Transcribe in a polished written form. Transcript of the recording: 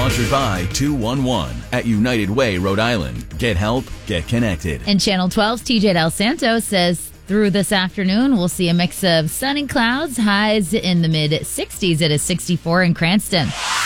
Sponsored by 211 at United Way, Rhode Island. Get help, get connected. And Channel 12's TJ Del Santo says through this afternoon, we'll see a mix of sun and clouds, highs in the mid-60s at a 64 in Cranston.